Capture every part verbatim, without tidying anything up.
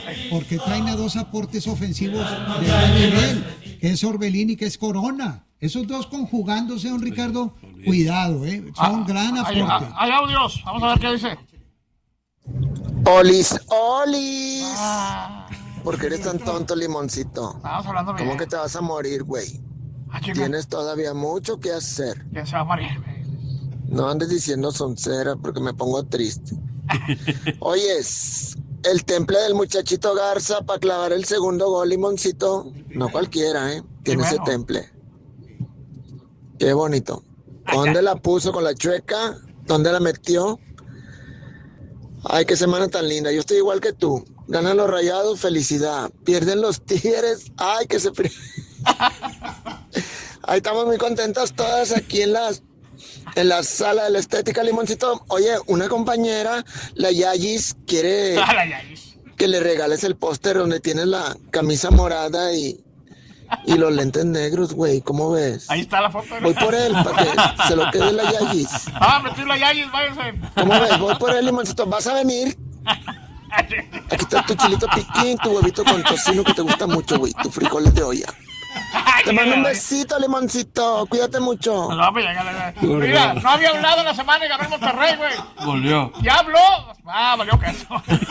porque traen a dos aportes ofensivos de gran nivel, que es Orbelín y que es Corona. Esos dos conjugándose, don Ricardo, cuidado, ¿eh? Son ah, gran hay, aporte. hay audios, vamos a ver qué dice. Olis, Olis. Ah, ¿Por qué eres tan tonto, Limoncito? Estamos hablando bien. ¿Cómo que te vas a morir, güey? Ah, chica, Tienes todavía mucho que hacer. ¿quién se va a morir? No andes diciendo soncera porque me pongo triste. Oyes, el temple del muchachito Garza para clavar el segundo gol, Limoncito. No cualquiera, ¿eh? Tiene bueno. ese temple. Qué bonito. ¿Dónde la puso con la chueca? ¿Dónde la metió? Ay, qué semana tan linda. Yo estoy igual que tú. Ganan los Rayados, felicidad. Pierden los Tigres. Ay, que se... Ahí estamos muy contentas todas aquí en las en la sala de la estética, Limoncito. Oye, una compañera, la Yayis, quiere Ah, la Yayis. que le regales el póster donde tienes la camisa morada y, y los lentes negros, güey. ¿Cómo ves? Ahí está la foto. Voy por él para que se lo quede la Yayis. Ah, metí la Yayis, váyanse. ¿Cómo ves? Voy por él, Limoncito. ¿Vas a venir? Aquí está tu chilito piquín, tu huevito con tocino que te gusta mucho, güey. Tu frijoles de olla. Te mando un besito, Limoncito. Cuídate mucho. No, pues, ya, ya, ya. Mira, no había hablado en la semana y ganó el Monterrey, güey. Volvió. ¿Ya habló? Ah, valió que eso.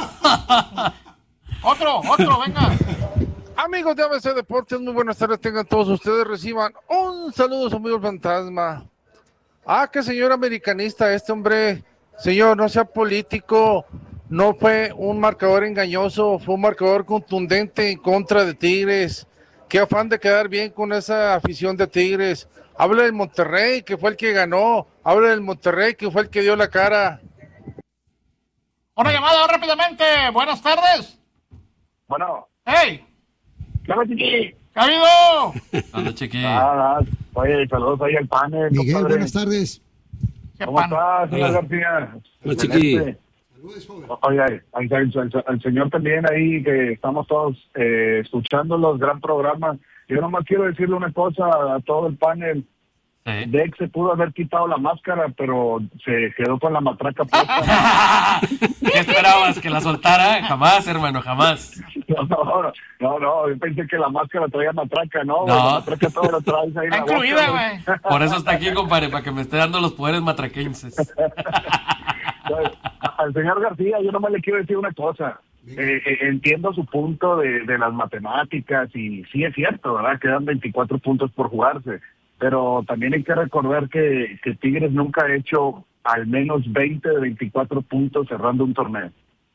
Otro, otro, venga. Amigos de A B C Deportes, muy buenas tardes, tengan todos ustedes, reciban un saludo a su amigo el fantasma. Ah, qué señor americanista este hombre. Señor, no sea político, no fue un marcador engañoso, fue un marcador contundente en contra de Tigres. Qué afán de quedar bien con esa afición de Tigres. Habla del Monterrey, que fue el que ganó, habla del Monterrey, que fue el que dio la cara. Una llamada rápidamente, buenas tardes. Bueno. ¡Hey! ¿Qué ha chiqui? ¿Qué ha habido? Anda, chiqui. Ah, oye, saludos ahí al panel. Miguel, compadre. buenas tardes. ¿Cómo estás, señor Hola. García? Hola, chiqui. Excelente. Oye, al, al- al- al señor también ahí, que estamos todos eh, escuchándolos, gran programa. Yo nomás quiero decirle una cosa a todo el panel. Sí. Dex se pudo haber quitado la máscara, pero se quedó con la matraca puesta. ¿Qué esperabas? ¿Que la soltara? Jamás, hermano, jamás. No, no, no, no, yo pensé que la máscara traía matraca, no, güey, No. la matraca todo lo traes ahí en Está la boca, incluida, güey. Por eso está aquí, compadre, para que me esté dando los poderes matraquenses. Al señor García, yo nomás le quiero decir una cosa. Eh, eh, entiendo su punto de, de las matemáticas y sí es cierto, ¿verdad? Quedan veinticuatro puntos por jugarse, pero también hay que recordar que, que Tigres nunca ha hecho al menos veinte de veinticuatro puntos cerrando un torneo.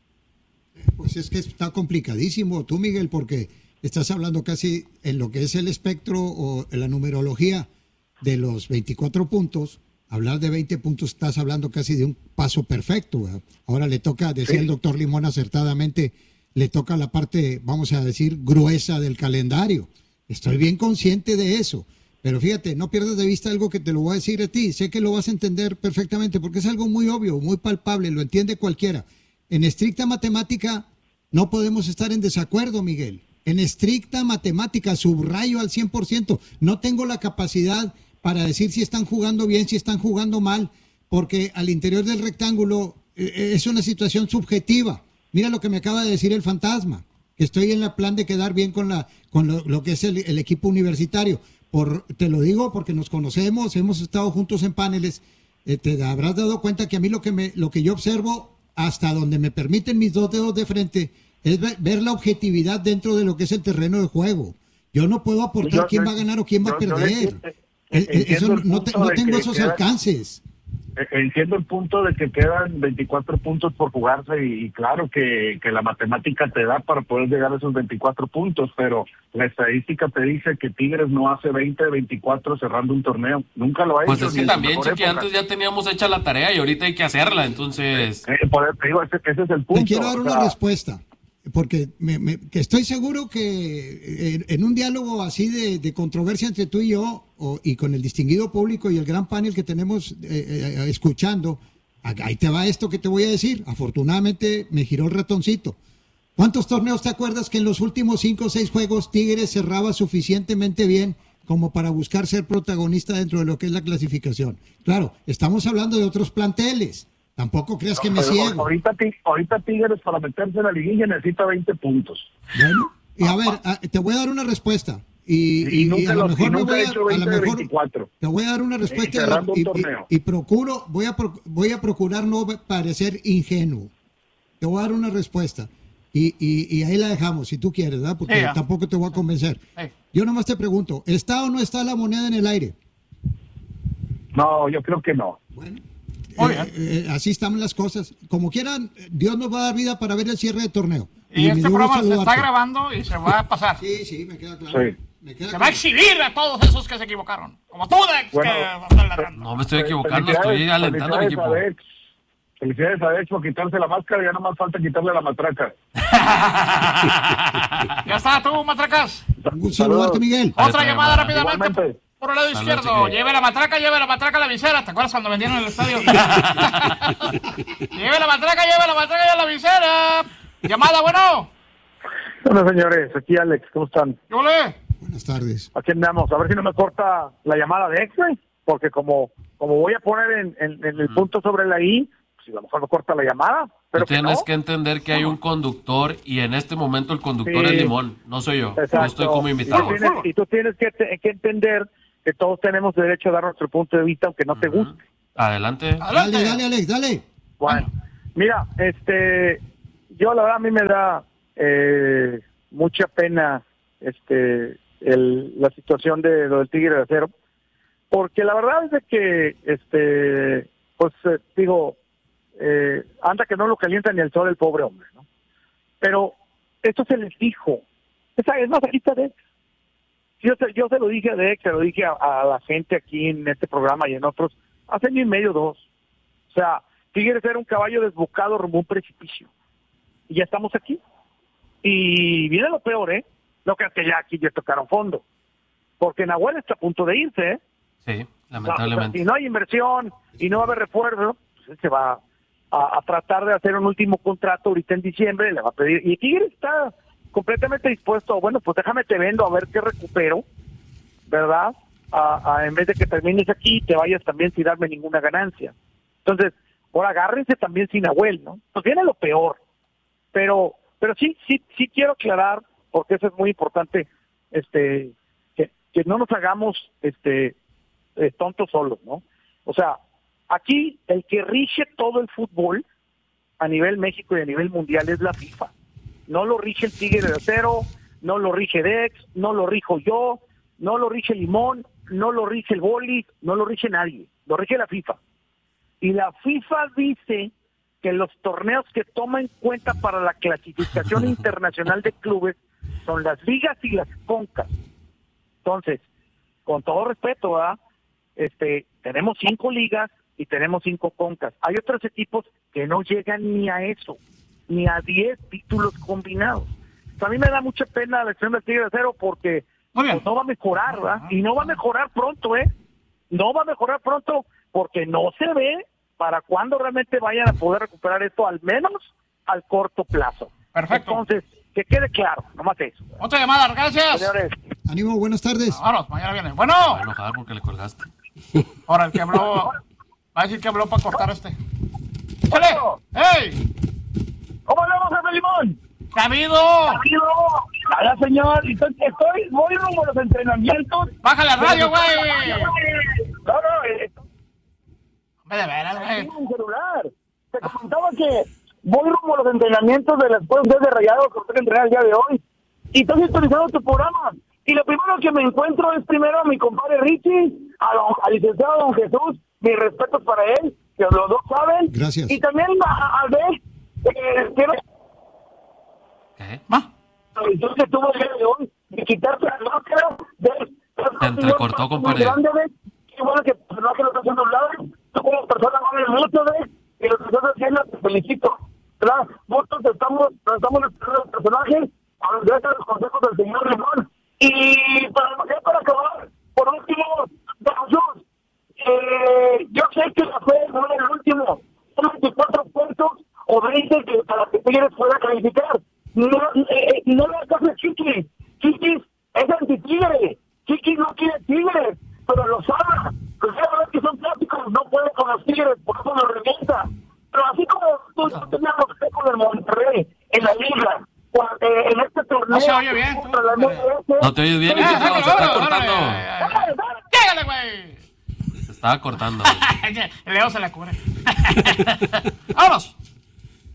Pues es que está complicadísimo tú, Miguel, porque estás hablando casi en lo que es el espectro o en la numerología de los veinticuatro puntos. Hablar de veinte puntos, estás hablando casi de un paso perfecto, ¿verdad? Ahora le toca, decía el doctor Limón acertadamente, le toca la parte, vamos a decir, gruesa del calendario. Estoy bien consciente de eso. Pero fíjate, no pierdas de vista algo que te lo voy a decir a ti. Sé que lo vas a entender perfectamente porque es algo muy obvio, muy palpable, lo entiende cualquiera. En estricta matemática no podemos estar en desacuerdo, Miguel. En estricta matemática, subrayo al cien por ciento. No tengo la capacidad para decir si están jugando bien, si están jugando mal, porque al interior del rectángulo eh, es una situación subjetiva. Mira lo que me acaba de decir el fantasma, que estoy en la plan de quedar bien con, la, con lo, lo que es el, el equipo universitario. Por, te lo digo porque nos conocemos, hemos estado juntos en paneles, eh, te habrás dado cuenta que a mí lo que, me, lo que yo observo, hasta donde me permiten mis dos dedos de frente, es ver, ver la objetividad dentro de lo que es el terreno de juego. Yo no puedo aportar Yo- quién yo- va a ganar o quién va a yo- yo perder. entiendo- El- el- entiendo eso el no, te- punto no de tengo que esos queda- alcances. Eh, Entiendo el punto de que quedan veinticuatro puntos por jugarse y, y claro que, que la matemática te da para poder llegar a esos veinticuatro puntos, pero la estadística te dice que Tigres no hace veinte de veinticuatro cerrando un torneo. Nunca lo ha Pues hecho. es ni que en su también, mejor Chiqui, época. antes ya teníamos hecha la tarea y ahorita hay que hacerla, entonces... Eh, por eso te digo, ese, ese es el punto. Te quiero dar o una sea, respuesta, porque me, me- que estoy seguro que en, en un diálogo así de, de controversia entre tú y yo, o- y con el distinguido público y el gran panel que tenemos eh, eh, escuchando, ahí te va esto que te voy a decir. Afortunadamente me giró el ratoncito. ¿Cuántos torneos te acuerdas que en los últimos cinco o seis juegos Tigres cerraba suficientemente bien como para buscar ser protagonista dentro de lo que es la clasificación? Claro, estamos hablando de otros planteles. Tampoco creas que me Pero ciego. Ahorita, Ti- ahorita Tigres para meterse en la liguilla necesita veinte puntos. Bueno, y a ver, a- te voy a dar una respuesta. Y, Y y- nunca y a lo los- y mejor me nunca voy he a, hecho a lo veinte de mejor veinticuatro. te voy a dar una respuesta Y cerrando un y, y- torneo. y procuro, voy a pro- voy a procurar no parecer ingenuo. Te voy a dar una respuesta. Y, y, y ahí la dejamos, si tú quieres, ¿verdad? Porque Sí, ya. tampoco te voy a convencer. Sí. Yo nomás te pregunto, ¿está o no está la moneda en el aire? No, yo creo que no. Bueno, Muy eh, eh, así están las cosas. Como quieran, Dios nos va a dar vida para ver el cierre de torneo. Y me este dio gusto programa se está saludarte. grabando y se va a pasar. Sí, sí, me queda claro. Sí. Me queda Se va a claro. exhibir a todos esos que se equivocaron. Como tú, Dex, Bueno, que estás ladrando. No me estoy equivocando, Felicidades- estoy alentando a mi felicidades equipo. a Dex. Felicidades a Dex por quitarse la máscara, ya no más falta quitarle la matraca. Ya está, tú, Matracas. Un gusto saludarte, Miguel. Otra Otra llamada llamada. rápidamente. Igualmente. Por el lado Saludos, izquierdo. chiquillos. Lleve la matraca, lleve la matraca a la visera. ¿Te acuerdas cuando vendieron en el estadio? Lleve la matraca, lleve la matraca y a la visera. Llamada, bueno. Bueno, señores, aquí Alex, ¿cómo están? ¿Qué ole? Buenas tardes. Aquí andamos, a ver si no me corta la llamada de ex, güey, porque como como voy a poner en, en- en el punto sobre la I, pues a lo mejor me corta la llamada, pero Tú tienes no. que entender que hay un conductor y en este momento el conductor Sí. es Limón, no soy yo. Exacto. No estoy como Y invitado. tú tienes, y tú tienes que, te- que entender que todos tenemos derecho a dar nuestro punto de vista, aunque no te Ujú. guste. Adelante. Adelante. Dale, dale, Alex, dale. Bueno, mira, este, yo la verdad a mí me da eh, mucha pena este el, la situación de lo del Tigre de Acero, porque la verdad es de que, este, pues eh, digo, eh, anda que no lo calienta ni el sol el pobre hombre, ¿no? Pero esto se les dijo, esa es más lista de yo se, yo se lo dije a Dex, se lo dije a, a la gente aquí en este programa y en otros, hace año y medio, dos. O sea, Tigres era un caballo desbocado rumbo a un precipicio. Y ya estamos aquí. Y viene lo peor, ¿eh? No creas que ya aquí ya tocaron fondo. Porque Nahuel está a punto de irse, ¿eh? Sí, O sea, lamentablemente. si no hay inversión y no va a haber refuerzo, pues él se va a, a tratar de hacer un último contrato ahorita en diciembre, le va a pedir. Y Tigres está completamente dispuesto, bueno, pues déjame te vendo a ver qué recupero, ¿verdad? A, a, en vez de que termines aquí y te vayas también sin darme ninguna ganancia. Entonces, ahora agárrense también sin Nahuel, ¿no? Pues viene lo peor. Pero pero sí sí sí quiero aclarar, porque eso es muy importante, este que, que no nos hagamos este eh, tontos solos, ¿no? O sea, aquí el que rige todo el fútbol a nivel México y a nivel mundial es la FIFA. No lo rige el Tigre de Acero, no lo rige Dex, no lo rijo yo, no lo rige Limón, no lo rige el Boli, no lo rige nadie, lo rige la FIFA. Y la FIFA dice que los torneos que toma en cuenta para la clasificación internacional de clubes son las ligas y las concas. Entonces, con todo respeto, ¿verdad? Este, tenemos cinco ligas y tenemos cinco concas. Hay otros equipos que no llegan ni a eso, ni a diez títulos combinados. A mí me da mucha pena la elección del Tigre de Acero porque Muy bien. pues, no va a mejorar, ¿verdad? Y no va a mejorar pronto, ¿eh? No va a mejorar pronto porque no se ve para cuándo realmente vayan a poder recuperar esto, al menos al corto plazo. Perfecto. Entonces, que quede claro, nomás eso. Otra llamada, gracias. Señores, Ánimo, buenas tardes. Vámonos, mañana viene. Bueno, Me voy a enojar porque le colgaste. ahora el que habló, va a decir que habló para cortar este. ¡Chale! ¡Ey! ¿Cómo le vamos a hacer, Limón? ¡Camido! Nada, señor. Entonces, estoy, voy rumbo a los entrenamientos. ¡Bájale la radio, güey! No, no, eh, Hombre, de veras, güey. tengo un celular. Te comentaba que voy rumbo a los entrenamientos de las fuerzas de Rayados que voy a entrenar el día de hoy. Y estoy sintonizando tu programa. Y lo primero que me encuentro es primero a mi compadre Richie, a don- al licenciado Don Jesús, mis respetos para él, que los dos saben. Gracias. Y también a, a ver, eh, quiero ¿Qué? ¿Ma? entonces tuvo el día de hoy de quitarse la máscara de Te entrecortó, compadre. Qué bueno que el personaje lo está haciendo hablar. Tú como persona vale mucho, ¿ves? Y lo que estás haciendo te felicito. ¿Verdad? Nosotros estamos, nos estamos esperando el personaje a los gracias a los consejos del señor Limón. Y para, ya para acabar, por último, don Jesús, eh, yo sé que la fe no era el último. Son veinticuatro puntos o veinte que para que Tigres pueda calificar. No, eh, no le hagas a Chiquis. Chiquis es anti-Tigre. Chiquis no quiere Tigres, pero lo sabe. Pues ya ves que son plásticos, no puede con los Tigres, por eso lo revienta. Pero así como tú no tenías los tecos del Monterrey en la liga, cuando, eh, en este torneo... No se oye bien. contra la M L S, No te oyes bien, Ah, Niquito, se sácalo, está sácalo, cortando. sácalo, ¡Llégale, güey! Se estaba cortando. El Leo se la cubre. ¡Vámonos!